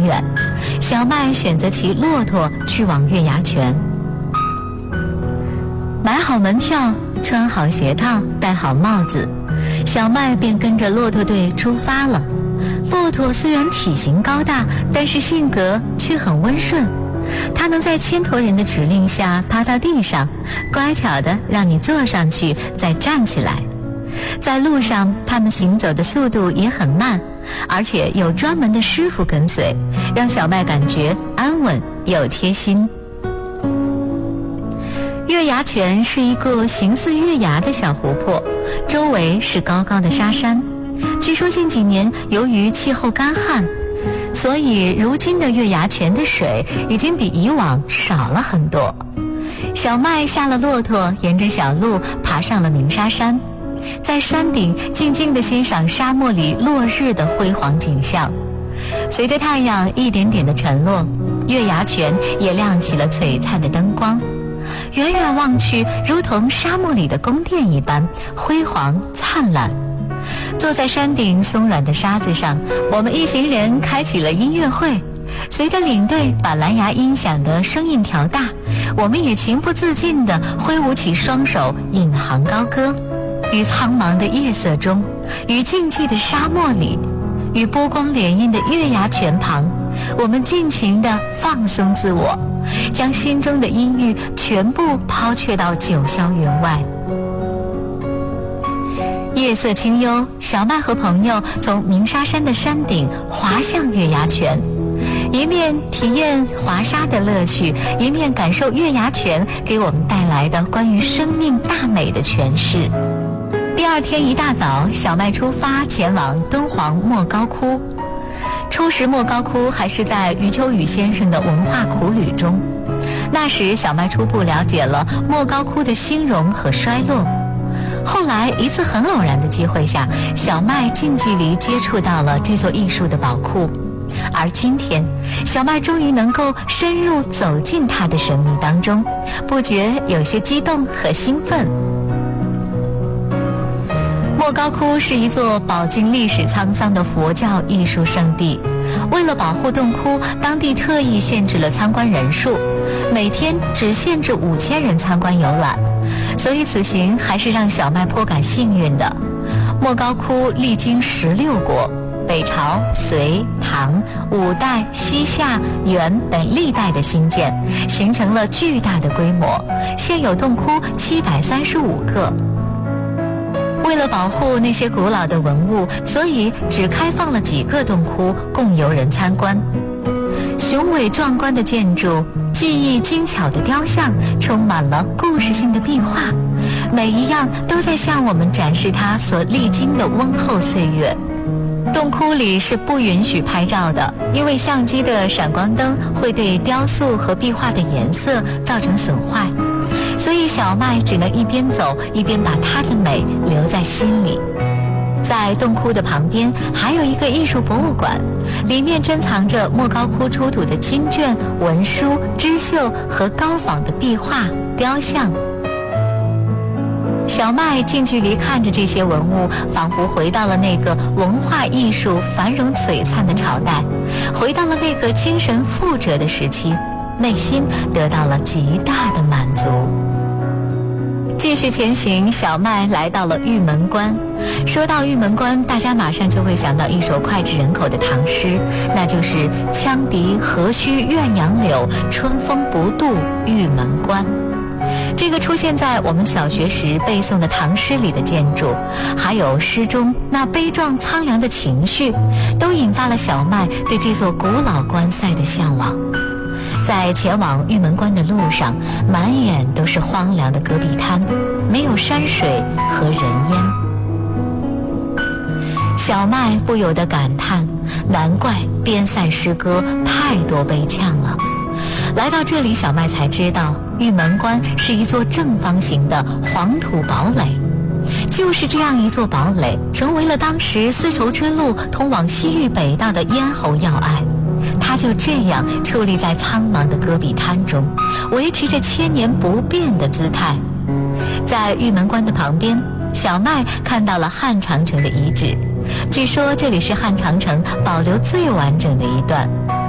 远，小麦选择骑骆驼去往月牙泉。买好门票，穿好鞋套，戴好帽子，小麦便跟着骆驼队出发了。骆驼虽然体型高大，但是性格却很温顺，它能在牵驮人的指令下趴到地上，乖巧地让你坐上去再站起来。在路上，他们行走的速度也很慢，而且有专门的师傅跟随，让小麦感觉安稳又贴心。月牙泉是一个形似月牙的小湖泊，周围是高高的沙山。据说近几年由于气候干旱，所以如今的月牙泉的水已经比以往少了很多。小麦下了骆驼，沿着小路爬上了鸣沙山，在山顶静静地欣赏沙漠里落日的辉煌景象。随着太阳一点点的沉落，月牙泉也亮起了璀璨的灯光，远远望去如同沙漠里的宫殿一般辉煌灿烂。坐在山顶松软的沙子上，我们一行人开启了音乐会。随着领队把蓝牙音响的声音调大，我们也情不自禁地挥舞起双手，引吭高歌。于苍茫的夜色中，于静寂的沙漠里，于波光潋滟的月牙泉旁，我们尽情地放松自我，将心中的阴郁全部抛却到九霄云外。夜色清幽，小麦和朋友从鸣沙山的山顶滑向月牙泉，一面体验滑沙的乐趣，一面感受月牙泉给我们带来的关于生命大美的诠释。第二天一大早，小麦出发前往敦煌莫高窟。初识莫高窟还是在余秋雨先生的文化苦旅中，那时小麦初步了解了莫高窟的兴荣和衰落。后来一次很偶然的机会下，小麦近距离接触到了这座艺术的宝库，而今天小麦终于能够深入走进它的神秘当中，不觉有些激动和兴奋。莫高窟是一座饱经历史沧桑的佛教艺术圣地，为了保护洞窟，当地特意限制了参观人数，每天只限制5000人参观游览，所以此行还是让小麦颇感幸运的。莫高窟历经16国，北朝、隋、唐、五代、西夏、元等历代的兴建，形成了巨大的规模，现有洞窟735个。为了保护那些古老的文物，所以只开放了几个洞窟供游人参观。雄伟壮观的建筑，技艺精巧的雕像，充满了故事性的壁画，每一样都在向我们展示它所历经的温厚岁月。洞窟里是不允许拍照的，因为相机的闪光灯会对雕塑和壁画的颜色造成损坏，所以小麦只能一边走一边把它的美留在心里。在洞窟的旁边还有一个艺术博物馆，里面珍藏着莫高窟出土的经卷、文书、织绣和高仿的壁画、雕像。小麦近距离看着这些文物，仿佛回到了那个文化艺术繁荣璀璨的朝代，回到了那个精神富庶的时期，内心得到了极大的满足。继续前行，小麦来到了玉门关。说到玉门关，大家马上就会想到一首脍炙人口的唐诗，那就是“羌笛何须怨杨柳，春风不度玉门关”。这个出现在我们小学时背诵的唐诗里的建筑，还有诗中那悲壮苍凉的情绪，都引发了小麦对这座古老关塞的向往。在前往玉门关的路上，满眼都是荒凉的戈壁滩，没有山水和人烟。小麦不由得感叹，难怪边塞诗歌太多悲呛了。来到这里，小麦才知道玉门关是一座正方形的黄土堡垒，就是这样一座堡垒，成为了当时丝绸之路通往西域北道的咽喉要隘。它就这样矗立在苍茫的戈壁滩中，维持着千年不变的姿态。在玉门关的旁边，小麦看到了汉长城的遗址，据说这里是汉长城保留最完整的一段。